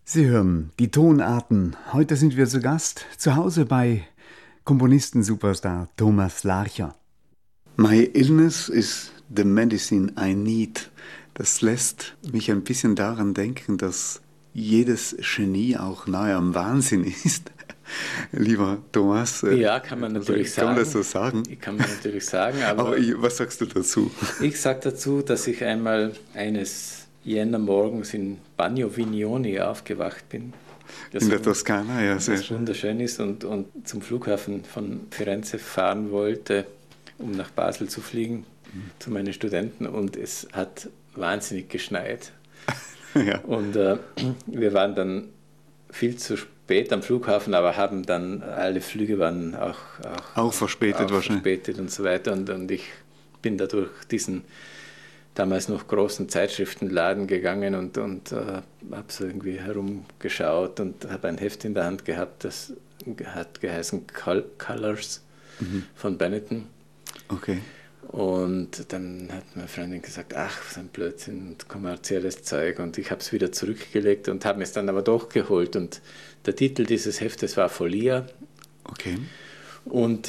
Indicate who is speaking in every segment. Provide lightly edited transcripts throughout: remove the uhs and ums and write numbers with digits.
Speaker 1: Sie hören die Tonarten. Heute sind wir zu Gast zu Hause bei Komponisten-Superstar Thomas Larcher. My illness is the medicine I need. Das lässt mich ein bisschen daran denken, dass jedes Genie auch nahe am Wahnsinn ist. Lieber Thomas,
Speaker 2: ja, kann man natürlich sagen.
Speaker 1: Kann man das so sagen?
Speaker 2: Kann man natürlich sagen, aber
Speaker 1: was sagst du dazu?
Speaker 2: Ich sage dazu, dass ich einmal eines Jännermorgens in Bagno Vignoni aufgewacht bin.
Speaker 1: In der Toskana, ja, sehr
Speaker 2: schön. Das wunderschön ist und zum Flughafen von Firenze fahren wollte, um nach Basel zu fliegen, zu meinen Studenten, und es hat wahnsinnig geschneit.
Speaker 1: Ja.
Speaker 2: Und wir waren dann viel zu spät am Flughafen, aber haben dann, alle Flüge waren auch
Speaker 1: verspätet wahrscheinlich.
Speaker 2: Verspätet und so weiter. Und ich bin da durch diesen damals noch großen Zeitschriftenladen gegangen und habe so irgendwie herumgeschaut und habe ein Heft in der Hand gehabt, das hat geheißen Colors von Benetton.
Speaker 1: Okay.
Speaker 2: Und dann hat meine Freundin gesagt, ach, so ein Blödsinn und kommerzielles Zeug, und ich habe es wieder zurückgelegt und habe es dann aber doch geholt, und der Titel dieses Heftes war Folia.
Speaker 1: Okay.
Speaker 2: Und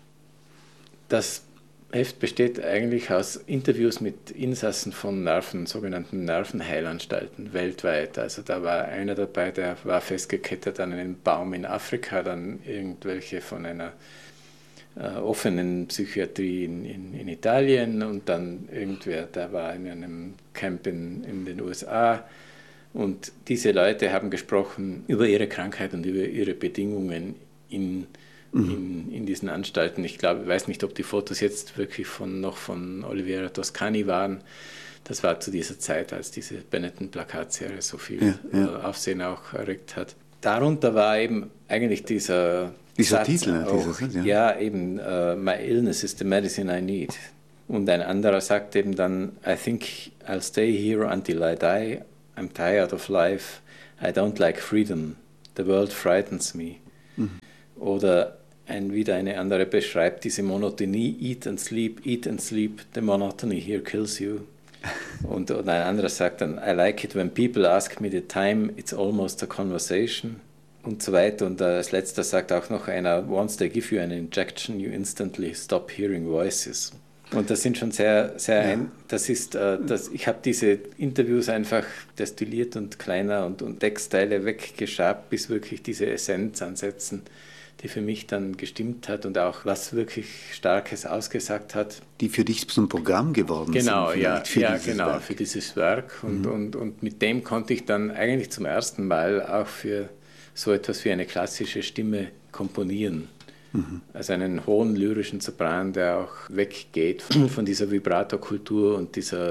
Speaker 2: das Heft besteht eigentlich aus Interviews mit Insassen von sogenannten Nervenheilanstalten weltweit. Also da war einer dabei, der war festgekettet an einem Baum in Afrika, dann irgendwelche von einer offenen Psychiatrie in Italien, und dann irgendwer, der war in einem Camp in den USA. Und diese Leute haben gesprochen über ihre Krankheit und über ihre Bedingungen in diesen Anstalten. Ich weiß nicht, ob die Fotos jetzt wirklich noch von Oliviera Toscani waren. Das war zu dieser Zeit, als diese Benetton-Plakatserie so viel Aufsehen auch erregt hat. Darunter war eben eigentlich dieser Satz
Speaker 1: Titel.
Speaker 2: Ja, eben, My illness is the medicine I need. Und ein anderer sagt eben dann, I think I'll stay here until I die. I'm tired of life. I don't like freedom. The world frightens me. Oder wieder eine andere beschreibt diese Monotonie, eat and sleep, the monotony here kills you. Und ein anderer sagt dann, I like it when people ask me the time, it's almost a conversation, und so weiter. Und als letzter sagt auch noch einer, once they give you an injection, you instantly stop hearing voices. Und das sind schon sehr ich habe diese Interviews einfach destilliert und kleiner und Textteile weggeschabt, bis wirklich diese Essenz ansetzen, die für mich dann gestimmt hat und auch was wirklich Starkes ausgesagt hat.
Speaker 1: Die für dich zum Programm geworden sind.
Speaker 2: Für dieses Werk. Und mit dem konnte ich dann eigentlich zum ersten Mal auch für so etwas wie eine klassische Stimme komponieren. Also einen hohen lyrischen Sopran, der auch weggeht von dieser Vibrato-Kultur und dieser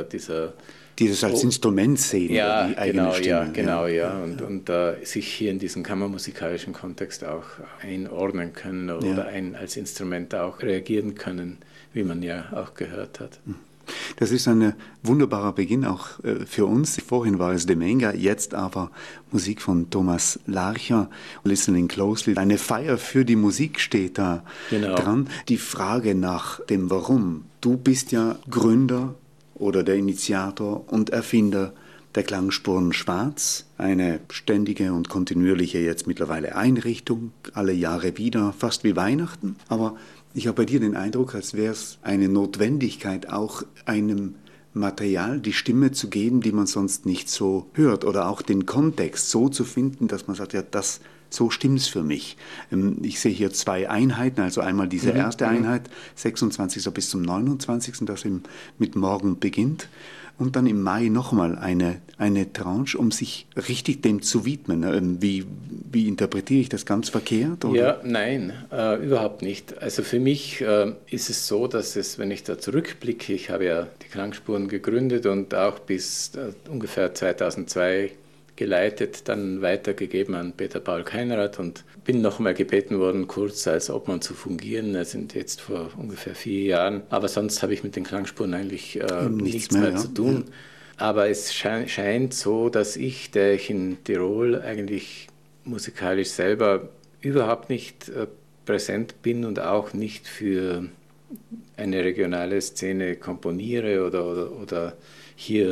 Speaker 1: die das als Instrument sehen, die eigene Stimme.
Speaker 2: Und sich hier in diesem kammermusikalischen Kontext auch einordnen können oder als Instrument auch reagieren können, wie man ja auch gehört hat.
Speaker 1: Das ist ein wunderbarer Beginn auch für uns. Vorhin war es Demenga, jetzt aber Musik von Thomas Larcher. Listening Closely. Eine Feier für die Musik steht da dran. Die Frage nach dem Warum. Du bist ja Gründer oder der Initiator und Erfinder der Klangspuren Schwarz, eine ständige und kontinuierliche jetzt mittlerweile Einrichtung, alle Jahre wieder, fast wie Weihnachten. Aber ich habe bei dir den Eindruck, als wäre es eine Notwendigkeit, auch einem Material die Stimme zu geben, die man sonst nicht so hört, oder auch den Kontext so zu finden, dass man sagt, ja, so stimmt's für mich. Ich sehe hier 2 Einheiten, also einmal diese erste Einheit, 26. bis zum 29., das mit morgen beginnt, und dann im Mai nochmal eine Tranche, um sich richtig dem zu widmen. Wie interpretiere ich das, ganz verkehrt? Oder?
Speaker 2: Ja, nein, überhaupt nicht. Also für mich ist es so, dass wenn ich da zurückblicke, ich habe ja die Klangspuren gegründet und auch bis ungefähr 2002 geleitet, dann weitergegeben an Peter Paul Keinrad, und bin noch mal gebeten worden, kurz als Obmann zu fungieren. Das sind jetzt vor ungefähr 4 Jahren. Aber sonst habe ich mit den Klangspuren eigentlich nichts mehr zu tun. Ja. Aber es scheint so, dass der ich in Tirol eigentlich musikalisch selber überhaupt nicht präsent bin und auch nicht für eine regionale Szene komponiere oder hier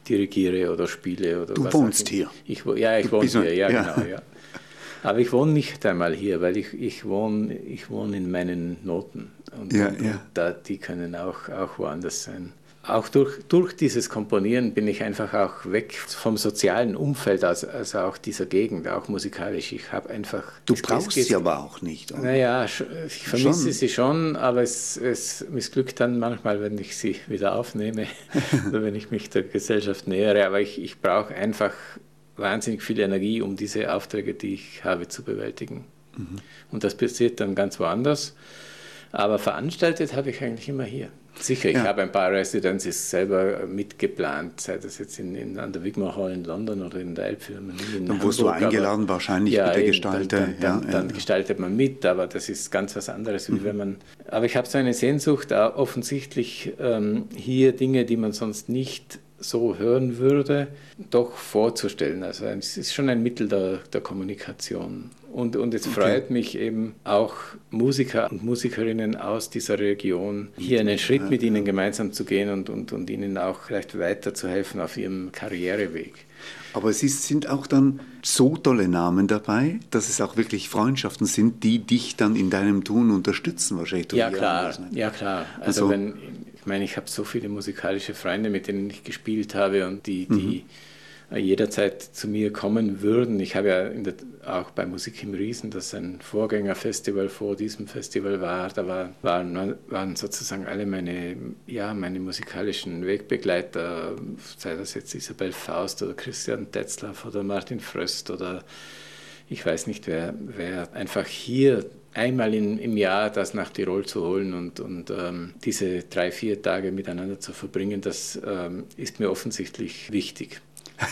Speaker 2: dirigiere oder spiele oder
Speaker 1: du
Speaker 2: was.
Speaker 1: Wohnst hier?
Speaker 2: Ich wohne hier, ja, genau, ja. Aber ich wohne nicht einmal hier, weil ich wohne in meinen Noten und die können auch woanders sein. Auch durch dieses Komponieren bin ich einfach auch weg vom sozialen Umfeld, also auch dieser Gegend, auch musikalisch. Ich habe einfach...
Speaker 1: Du brauchst sie aber auch nicht, oder?
Speaker 2: Naja, ich vermisse sie schon, aber es missglückt dann manchmal, wenn ich sie wieder aufnehme oder wenn ich mich der Gesellschaft nähere. Aber ich brauche einfach wahnsinnig viel Energie, um diese Aufträge, die ich habe, zu bewältigen. Mhm. Und das passiert dann ganz woanders. Aber veranstaltet habe ich eigentlich immer hier. Sicher, ich habe ein paar Residencies selber mitgeplant, sei das jetzt an der Wigmore Hall in London oder in der Elbphilharmonie in Hamburg.
Speaker 1: Dann wurdest du eingeladen, wahrscheinlich mit der Gestalter.
Speaker 2: Dann gestaltet man mit, aber das ist ganz was anderes, wie wenn man... Aber ich habe so eine Sehnsucht, offensichtlich hier Dinge, die man sonst nicht so hören würde, doch vorzustellen. Also es ist schon ein Mittel der Kommunikation. Und es freut mich eben auch, Musiker und Musikerinnen aus dieser Region hier einen Schritt mit ihnen gemeinsam zu gehen und ihnen auch vielleicht weiterzuhelfen auf ihrem Karriereweg.
Speaker 1: Aber es sind auch dann so tolle Namen dabei, dass es auch wirklich Freundschaften sind, die dich dann in deinem Tun unterstützen wahrscheinlich.
Speaker 2: Ja, klar. Also ich habe so viele musikalische Freunde, mit denen ich gespielt habe und die jederzeit zu mir kommen würden. Ich habe ja auch bei Musik im Riesen, das ein Vorgängerfestival vor diesem Festival war, da waren sozusagen alle meine musikalischen Wegbegleiter, sei das jetzt Isabel Faust oder Christian Tetzlaff oder Martin Fröst oder ich weiß nicht wer einfach hier einmal im Jahr das nach Tirol zu holen und diese 3-4 Tage miteinander zu verbringen, das ist mir offensichtlich wichtig.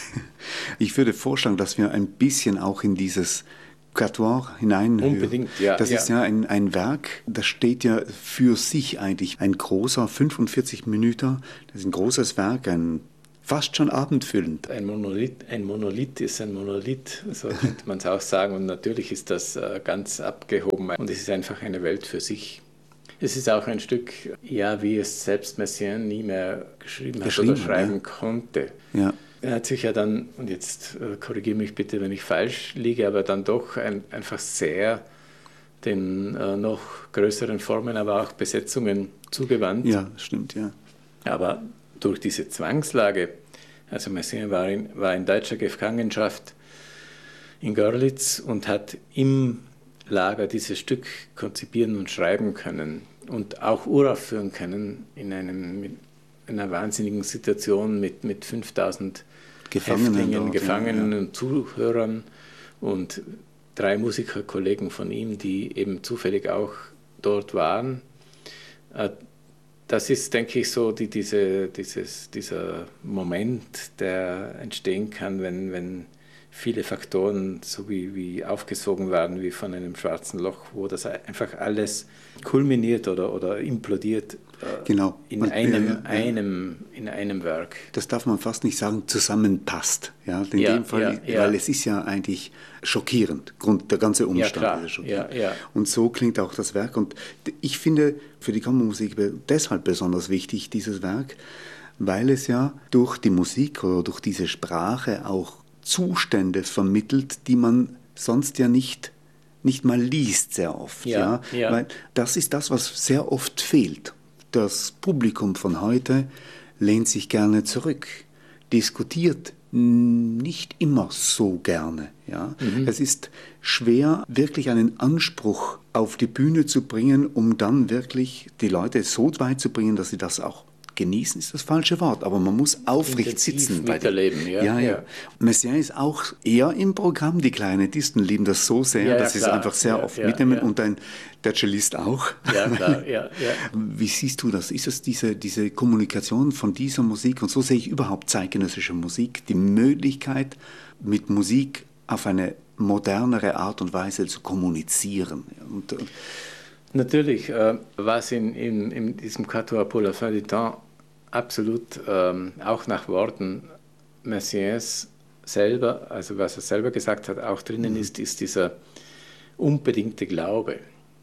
Speaker 1: Ich würde vorschlagen, dass wir ein bisschen auch in dieses Quatuor hineinhören.
Speaker 2: Unbedingt, ja.
Speaker 1: Das ist ja ein Werk, das steht ja für sich eigentlich. Ein großer 45 Minuten, das ist ein großes Werk, fast schon abendfüllend.
Speaker 2: Ein Monolith ist ein Monolith, so könnte man es auch sagen. Und natürlich ist das ganz abgehoben und es ist einfach eine Welt für sich. Es ist auch ein Stück, wie es selbst Messiaen nie mehr geschrieben hat oder schreiben konnte.
Speaker 1: Ja.
Speaker 2: Er hat sich ja dann, und jetzt korrigiere mich bitte, wenn ich falsch liege, aber dann doch einfach sehr den noch größeren Formen, aber auch Besetzungen zugewandt.
Speaker 1: Ja, stimmt, ja.
Speaker 2: Aber durch diese Zwangslage, also Messiaen war in deutscher Gefangenschaft in Görlitz und hat im Lager dieses Stück konzipieren und schreiben können und auch uraufführen können in einer wahnsinnigen Situation mit 5000 Gefangenen und Zuhörern und 3 Musikerkollegen von ihm, die eben zufällig auch dort waren. Das ist, denke ich, so dieser Moment, der entstehen kann, wenn viele Faktoren so wie aufgesogen werden wie von einem schwarzen Loch, wo das einfach alles kulminiert oder implodiert
Speaker 1: genau.
Speaker 2: in einem Werk.
Speaker 1: Das darf man fast nicht sagen, zusammenpasst. Ja, in dem Fall, weil es ist ja eigentlich schockierend, der ganze Umstand ist schockierend. Und so klingt auch das Werk. Und ich finde für die Kammermusik deshalb besonders wichtig, dieses Werk, weil es ja durch die Musik oder durch diese Sprache auch Zustände vermittelt, die man sonst ja nicht mal liest sehr oft. Weil das ist das, was sehr oft fehlt. Das Publikum von heute lehnt sich gerne zurück, diskutiert nicht immer so gerne. Ja? Es ist schwer, wirklich einen Anspruch auf die Bühne zu bringen, um dann wirklich die Leute so weit zu bringen, dass sie das auch genießen ist das falsche Wort, aber man muss aufrecht sitzen.
Speaker 2: Miterleben,
Speaker 1: Messiaen ist auch eher im Programm. Die Klarinettisten lieben das so sehr, dass sie es einfach sehr oft mitnehmen und der Cellist auch.
Speaker 2: Ja, klar,
Speaker 1: Wie siehst du das? Ist es diese Kommunikation von dieser Musik, und so sehe ich überhaupt zeitgenössische Musik, die Möglichkeit, mit Musik auf eine modernere Art und Weise zu kommunizieren?
Speaker 2: Natürlich, was in diesem Quatuor pour la fin du temps absolut auch nach Worten Messiaens selber, also was er selber gesagt hat, auch drinnen ist dieser unbedingte Glaube.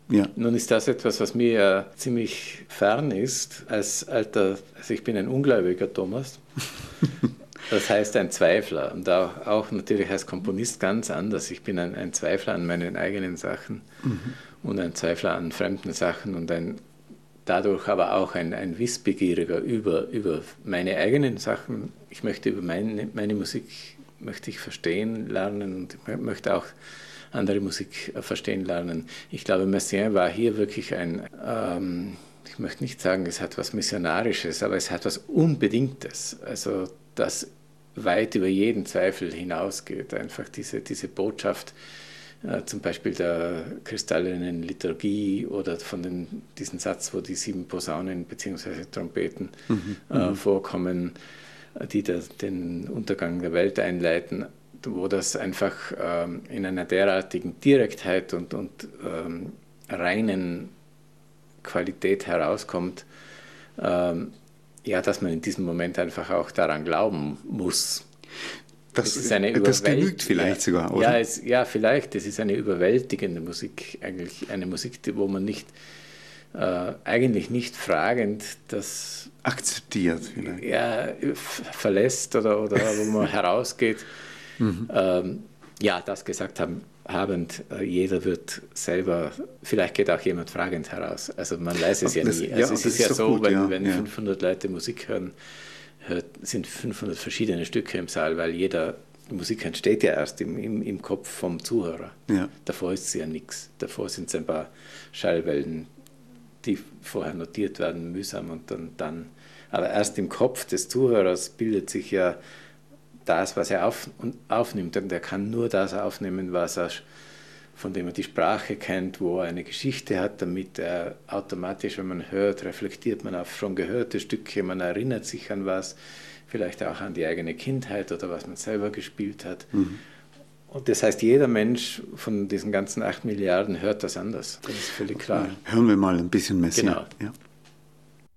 Speaker 1: Ja.
Speaker 2: Nun ist das etwas, was mir ziemlich fern ist. Also ich bin ein Ungläubiger, Thomas. Das heißt ein Zweifler und auch natürlich als Komponist ganz anders. Ich bin ein Zweifler an meinen eigenen Sachen und ein Zweifler an fremden Sachen und dadurch aber auch ein Wissbegieriger über meine eigenen Sachen. Ich möchte über meine Musik möchte ich verstehen lernen und ich möchte auch andere Musik verstehen lernen. Ich glaube, Messiaen war hier wirklich ich möchte nicht sagen, es hat was Missionarisches, aber es hat was Unbedingtes. Also das weit über jeden Zweifel hinausgeht. Einfach diese Botschaft, zum Beispiel der kristallenen Liturgie oder von diesen Satz, wo die 7 Posaunen bzw. Trompeten vorkommen, die den Untergang der Welt einleiten, wo das einfach in einer derartigen Direktheit und reinen Qualität herauskommt, dass man in diesem Moment einfach auch daran glauben muss.
Speaker 1: Das genügt vielleicht sogar, oder?
Speaker 2: Ja, vielleicht. Es ist eine überwältigende Musik, eigentlich eine Musik, wo man eigentlich nicht fragend das
Speaker 1: akzeptiert vielleicht.
Speaker 2: Ja, verlässt oder wo man herausgeht. Das gesagt habend, jeder wird selber, vielleicht geht auch jemand fragend heraus. Also man weiß es ja nie. Also es ist ja so, gut, wenn 500 Leute Musik hören, sind 500 verschiedene Stücke im Saal, weil die Musik entsteht ja erst im Kopf vom Zuhörer. Ja. Davor ist sie ja nichts. Davor sind es ein paar Schallwellen, die vorher notiert werden, mühsam und dann. Aber erst im Kopf des Zuhörers bildet sich ja das, was er aufnimmt. Und er kann nur das aufnehmen, von dem er die Sprache kennt, wo er eine Geschichte hat, damit er automatisch, wenn man hört, reflektiert man auf schon gehörte Stücke, man erinnert sich an was, vielleicht auch an die eigene Kindheit oder was man selber gespielt hat. Und das heißt, jeder Mensch von diesen ganzen 8 Milliarden hört das anders. Das ist völlig klar.
Speaker 1: Hören wir mal ein bisschen Messiaen.
Speaker 2: Genau.
Speaker 1: Ja.